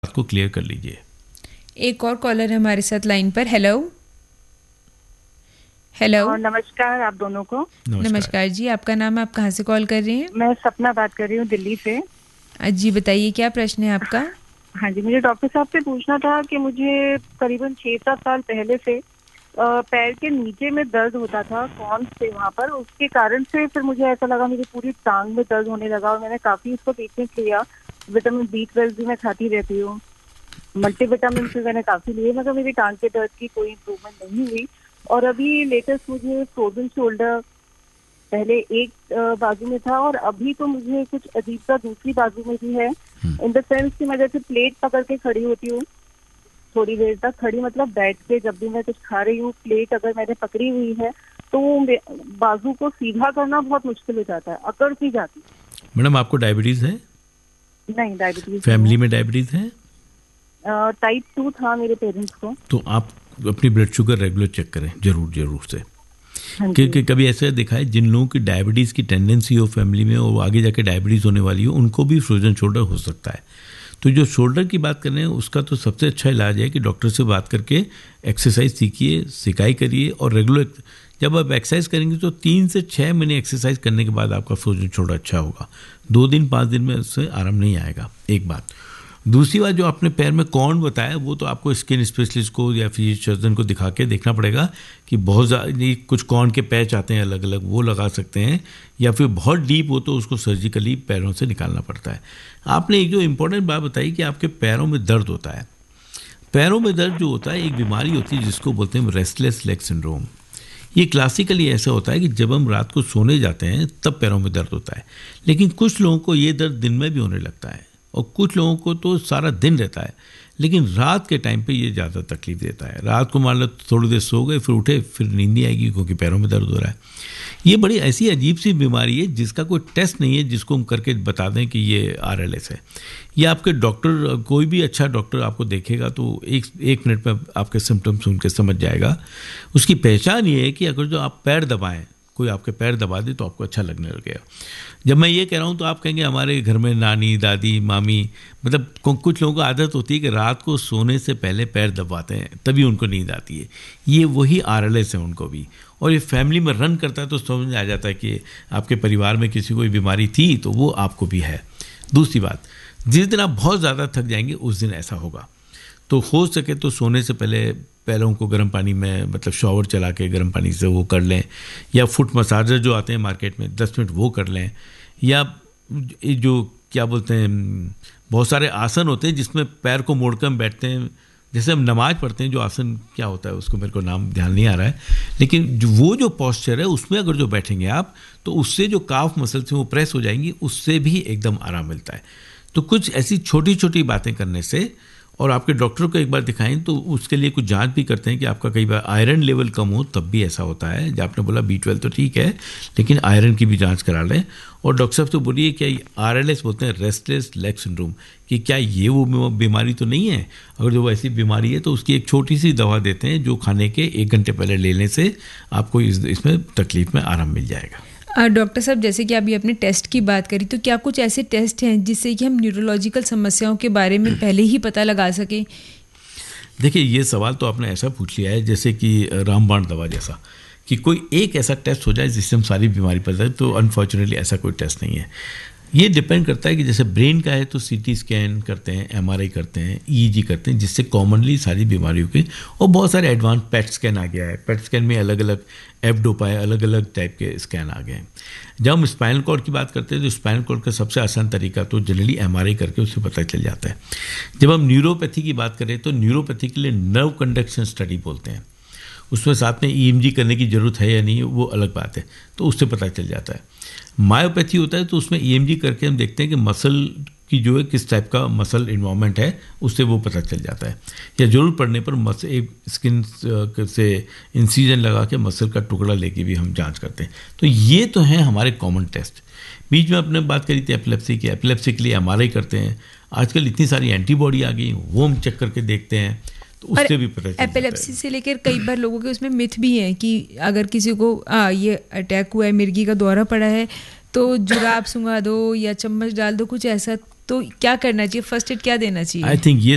बात को क्लियर कर लीजिए। एक और कॉलर हमारे साथ लाइन पर। Hello hello. नमस्कार आप दोनों को। नमस्कार जी, आपका नाम, आप कहाँ से कॉल कर रही हैं? मैं सपना बात कर रही हूँ दिल्ली से। जी बताइए, क्या प्रश्न है आपका? हाँ जी, मुझे डॉक्टर साहब से पूछना था कि मुझे करीबन 6-7 साल पहले से पैर के नीचे में दर्द होता था, कौन से वहाँ पर, उसके कारण से फिर मुझे ऐसा लगा मुझे पूरी टांग में दर्द होने लगा और मैंने काफी इसको ट्रीटमेंट लिया। विटामिन B12 भी मैं खाती रहती हूँ, मल्टीविटामिन भी मैंने काफी लिए, मगर मेरी टांग के दर्द की कोई इम्प्रूवमेंट नहीं हुई। और अभी लेटेस्ट मुझे फ्रोजन शोल्डर, पहले एक बाजू में था और अभी तो मुझे कुछ अजीब सा दूसरी बाजू में भी है। इन द सेंस कि मैं जैसे प्लेट पकड़ के खड़ी होती हूँ, थोड़ी देर तक खड़ी मतलब बैठ के, जब भी मैं कुछ खा रही हूँ प्लेट अगर मैंने पकड़ी हुई है तो बाजू को सीधा करना बहुत मुश्किल हो जाता है, अकड़ सी जाती है। मैडम, आपको डायबिटीज है? नहीं, डायबिटीज फैमिली में डायबिटीज है? टाइप 2 था मेरे पेरेंट्स को। तो आप अपनी ब्लड शुगर रेगुलर चेक करें, जरूर से। क्योंकि कभी ऐसा देखा है, जिन लोगों की डायबिटीज़ की टेंडेंसी हो फैमिली में और आगे जाके डायबिटीज़ होने वाली हो, उनको भी फ्रोजन शोल्डर हो सकता है। तो जो शोल्डर की बात कर रहे हैं उसका तो सबसे अच्छा इलाज है कि डॉक्टर से बात करके एक्सरसाइज सीखिए, सिकाई करिए और रेगुलर जब आप एक्सरसाइज करेंगे तो 3 से 6 महीने एक्सरसाइज करने के बाद आपका फ्रोजन शोल्डर अच्छा होगा। 2 दिन 5 दिन में उससे आराम नहीं आएगा, एक बात। दूसरी बात, जो आपने पैर में कौन बताया वो तो आपको स्किन स्पेशलिस्ट को या फिर सर्जन को दिखा के देखना पड़ेगा कि बहुत ज़्यादा कुछ कौन के पैच आते हैं अलग अलग, वो लगा सकते हैं, या फिर बहुत डीप हो तो उसको सर्जिकली पैरों से निकालना पड़ता है। आपने एक जो इम्पोर्टेंट बात बताई कि आपके पैरों में दर्द होता है। पैरों में दर्द जो होता है एक बीमारी होती है जिसको बोलते हैं रेस्टलेस लेग सिंड्रोम। ये क्लासिकली ऐसा होता है कि जब हम रात को सोने जाते हैं तब पैरों में दर्द होता है, लेकिन कुछ लोगों को ये दर्द दिन में भी होने लगता है और कुछ लोगों को तो सारा दिन रहता है, लेकिन रात के टाइम पे ये ज़्यादा तकलीफ देता है। रात को मान लो थोड़ी देर सो गए, फिर उठे, फिर नींद नहीं आएगी क्योंकि पैरों में दर्द हो रहा है। ये बड़ी ऐसी अजीब सी बीमारी है जिसका कोई टेस्ट नहीं है जिसको हम करके बता दें कि ये RLS है। ये आपके डॉक्टर, कोई भी अच्छा डॉक्टर आपको देखेगा तो एक मिनट में आपके सिम्टम्स सुन के समझ जाएगा। उसकी पहचान ये है कि अगर जो आप पैर दबाएँ, कोई आपके पैर दबा दे तो आपको अच्छा लगने लगेगा। जब मैं ये कह रहा हूँ तो आप कहेंगे हमारे घर में नानी, दादी, मामी, मतलब कुछ लोगों को आदत होती है कि रात को सोने से पहले पैर दबाते हैं तभी उनको नींद आती है। ये वही RLS है उनको भी, और ये फैमिली में रन करता है तो समझ में आ जाता है कि आपके परिवार में किसी को बीमारी थी तो वो आपको भी है। दूसरी बात, जिस दिन आप बहुत ज़्यादा थक जाएंगे उस दिन ऐसा होगा, तो हो सके तो सोने से पहले पैरों को गर्म पानी में, मतलब शॉवर चला के गर्म पानी से वो कर लें, या फुट मसाजर जो आते हैं मार्केट में 10 मिनट वो कर लें, या जो क्या बोलते हैं बहुत सारे आसन होते हैं जिसमें पैर को मोड़कर हम बैठते हैं, जैसे हम नमाज पढ़ते हैं जो आसन क्या होता है उसको मेरे को नाम ध्यान नहीं आ रहा है, लेकिन वो जो पोस्चर है उसमें अगर जो बैठेंगे आप तो उससे जो काफ मसल से वो प्रेस हो जाएंगी, उससे भी एकदम आराम मिलता है। तो कुछ ऐसी छोटी छोटी बातें करने से, और आपके डॉक्टर को एक बार दिखाएं तो उसके लिए कुछ जांच भी करते हैं कि आपका कई बार आयरन लेवल कम हो तब भी ऐसा होता है। जब आपने बोला B12 तो ठीक है, लेकिन आयरन की भी जांच करा लें। और डॉक्टर साहब तो बोलिए क्या RLS बोलते हैं रेस्टलेस लेग सिंड्रोम, कि क्या ये वो बीमारी तो नहीं है? अगर जो ऐसी बीमारी है तो उसकी एक छोटी सी दवा देते हैं जो खाने के 1 घंटे पहले लेने से आपको इसमें तकलीफ में आराम मिल जाएगा। डॉक्टर साहब, जैसे कि अभी आपने टेस्ट की बात करी, तो क्या कुछ ऐसे टेस्ट हैं जिससे कि हम न्यूरोलॉजिकल समस्याओं के बारे में पहले ही पता लगा सकें? देखिए, ये सवाल तो आपने ऐसा पूछ लिया है जैसे कि रामबाण दवा जैसा, कि कोई एक ऐसा टेस्ट हो जाए जिससे हम सारी बीमारी पता चले, तो अनफॉर्चुनेटली ऐसा कोई टेस्ट नहीं है। ये डिपेंड करता है कि जैसे ब्रेन का है तो CT स्कैन करते हैं, MRI करते हैं, EEG करते हैं, जिससे कॉमनली सारी बीमारियों के, और बहुत सारे एडवांस PET स्कैन आ गया है। PET स्कैन में अलग अलग एफडोपा है, अलग अलग टाइप के स्कैन आ गए हैं। जब हम स्पाइनल कॉर्ड की बात करते हैं तो स्पाइनल कॉर्ड का सबसे आसान तरीका तो जनरली MRI करके उससे पता चल जाता है। जब हम न्यूरोपैथी की बात करें तो न्यूरोपैथी के लिए नर्व कंडक्शन स्टडी बोलते हैं, उसमें साथ में EMG करने की ज़रूरत है या नहीं वो अलग बात है, तो उससे पता चल जाता है। मायोपैथी होता है तो उसमें EMG करके हम देखते हैं कि मसल की जो है किस टाइप का मसल इन्वॉल्वमेंट है, उससे वो पता चल जाता है। या ज़रूरत पड़ने पर मसल एक स्किन से इंसीजन लगा के मसल का टुकड़ा लेके भी हम जांच करते हैं। तो ये तो हैं हमारे कॉमन टेस्ट। बीच में आपने बात करी थी एपिलेप्सी की, एपिलेप्सी के लिए MRI करते हैं। आजकल इतनी सारी एंटीबॉडी आ गई, वो हम चेक करके देखते हैं, तो उससे भी पता चलता है। एपिलेप्सी से लेकर कई बार लोगों के उसमें मिथ भी हैं कि अगर किसी को ये अटैक हुआ है, मिर्गी का दौरा पड़ा है, तो जुराब सुंघा दो या चम्मच डाल दो, कुछ ऐसा, तो क्या करना चाहिए? फर्स्ट एड क्या देना चाहिए? आई थिंक ये